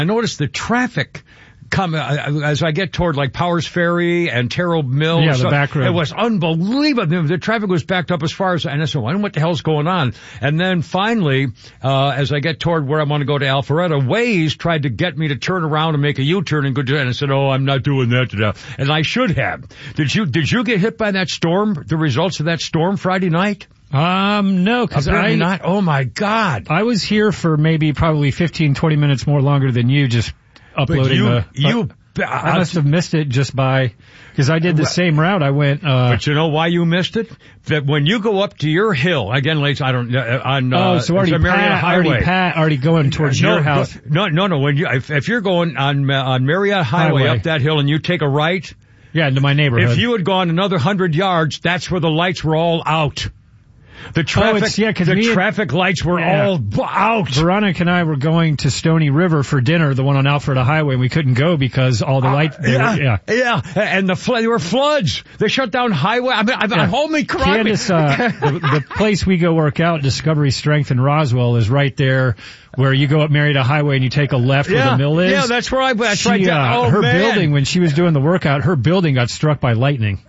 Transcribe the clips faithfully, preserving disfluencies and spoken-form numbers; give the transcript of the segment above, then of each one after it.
I noticed the traffic come uh, as I get toward like Powers Ferry and Terrell Mill. Yeah, the so back road. It was unbelievable. The traffic was backed up as far as, and I said, well, I don't know what the hell's going on. And then finally, uh, as I get toward where I want to go to Alpharetta, Waze tried to get me to turn around and make a U-turn and go to, and I said, oh, I'm not doing that today. And I should have. Did you, did you get hit by that storm, the results of that storm Friday night? Um, no, cause Apparently I, not. Oh my God. I was here for maybe probably fifteen, twenty minutes more longer than you just uploading But you, the, you, I must have missed it just by, because I did the same route. I went, uh, but you know why you missed it? That when you go up to your hill, again, ladies, I don't, uh, on, uh, oh, so already Marietta Pat, Highway. already Pat, already going towards no, your house. No, no, no, when you, if, if you're going on, uh, on Marietta Highway, Highway up that hill and you take a right. Yeah, into my neighborhood. If you had gone another hundred yards, that's where the lights were all out. The traffic, oh, yeah, the me traffic and, lights were yeah. all out. Veronica and I were going to Stony River for dinner, the one on Alpharetta Highway, and we couldn't go because all the uh, lights, yeah, were, yeah. Yeah, and the fl- there were floods. They shut down highway. I mean, I, yeah. I, holy crap. Candace, uh, the, the place we go work out, Discovery Strength in Roswell, is right there where you go up Marietta Highway and you take a left yeah, where the mill is. Yeah, that's where I, that's she, right there. Uh, oh, her man. building, when she was doing the workout, her building got struck by lightning.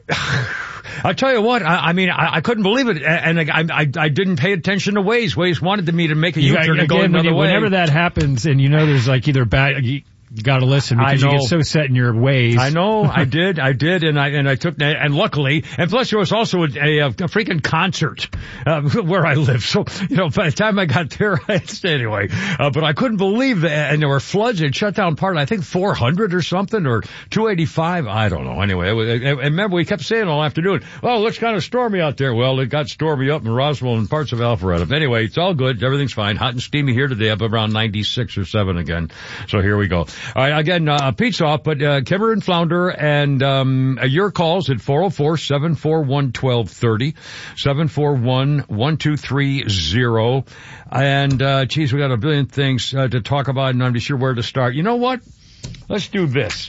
I'll tell you what, I, I mean, I, I couldn't believe it, and I, I, I didn't pay attention to Waze. Waze wanted me to make a U-turn and go Again, another when, way. Whenever that happens, and you know there's like either bad, you, you gotta listen because I you know. get so set in your ways. I know, I did, I did, and I and I took, and luckily, and plus there was also a, a, a freaking concert uh, where I live. So you know, by the time I got there, anyway, uh, but I couldn't believe that, and there were floods and shut down part. I think four hundred or something, or two eighty-five. I don't know. Anyway, it was, and remember we kept saying all afternoon, "Oh, it looks kind of stormy out there." Well, it got stormy up in Roswell and parts of Alpharetta. Anyway, it's all good. Everything's fine. Hot and steamy here today, up around ninety-six or seven again. So here we go. All right, again. Uh, Pete's off, but uh, Kimmer and Flounder, and um, your calls at four oh four, seven four one, one two three oh, seven four one, one two three oh. And, uh, geez, we got a billion things uh, to talk about, and I'm not sure where to start. You know what? Let's do this.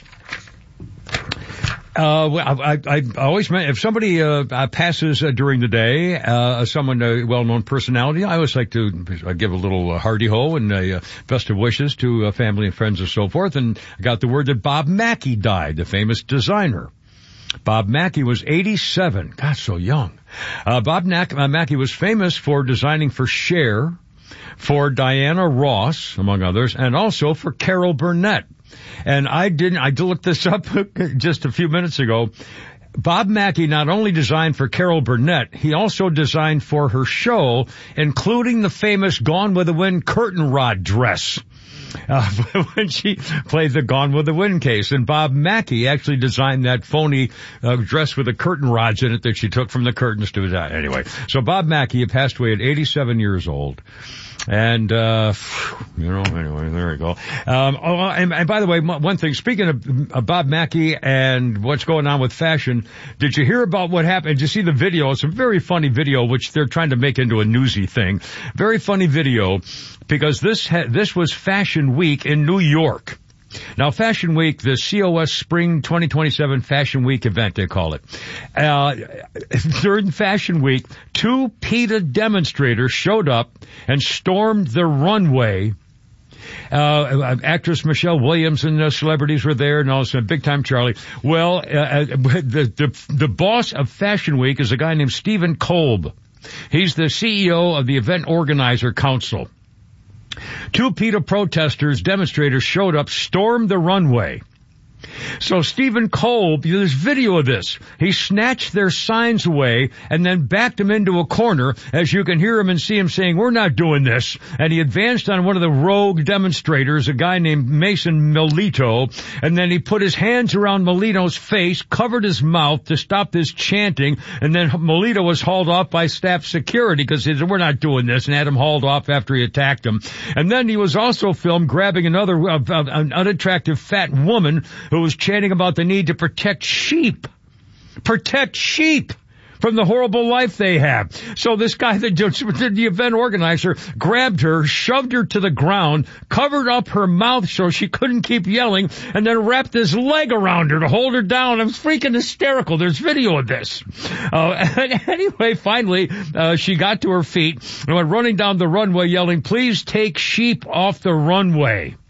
Uh, I, I, I always, if somebody, uh, passes uh, during the day, uh, someone, a well-known personality, I always like to give a little uh, hardy-ho and uh, best of wishes to uh, family and friends and so forth. And I got the word that Bob Mackie died, the famous designer. Bob Mackie was eighty-seven. God, so young. Uh, Bob Mac- uh, Mackie was famous for designing for Cher, for Diana Ross, among others, and also for Carol Burnett. And I didn't, I looked this up just a few minutes ago. Bob Mackie not only designed for Carol Burnett, he also designed for her show, including the famous Gone with the Wind curtain rod dress. Uh, when she played the Gone with the Wind case. And Bob Mackie actually designed that phony uh, dress with the curtain rods in it that she took from the curtains to that. Anyway, so Bob Mackie had passed away at eighty-seven years old. And, uh, you know, anyway, there we go. Um, oh, and, and by the way, one thing, speaking of, of Bob Mackie and what's going on with fashion, did you hear about what happened? Did you see the video? It's a very funny video, which they're trying to make into a newsy thing. Very funny video, because this, ha- this was Fashion Week in New York. Now, Fashion Week, the C O S Spring twenty twenty-seven Fashion Week event, they call it. Uh, during Fashion Week, two PETA demonstrators showed up and stormed the runway. Uh, actress Michelle Williams and uh, celebrities were there, and also Big Time Charlie. Well, uh, the, the, the boss of Fashion Week is a guy named Stephen Kolb. He's the C E O of the Event Organizer Council. Two PETA protesters, demonstrators showed up, stormed the runway. So Stephen Kolb, there's video of this. He snatched their signs away and then backed them into a corner, as you can hear him and see him saying, "We're not doing this." And he advanced on one of the rogue demonstrators, a guy named Mason Melito, and then he put his hands around Melito's face, covered his mouth to stop this chanting, and then Melito was hauled off by staff security because he said, "We're not doing this," and had him hauled off after he attacked him. And then he was also filmed grabbing another, uh, uh, an unattractive fat woman who was chanting about the need to protect sheep. Protect sheep from the horrible life they have. So this guy, the, the event organizer, grabbed her, shoved her to the ground, covered up her mouth so she couldn't keep yelling, and then wrapped his leg around her to hold her down. It was freaking hysterical. There's video of this. Uh, anyway, finally, uh, she got to her feet and went running down the runway yelling, "Please take sheep off the runway."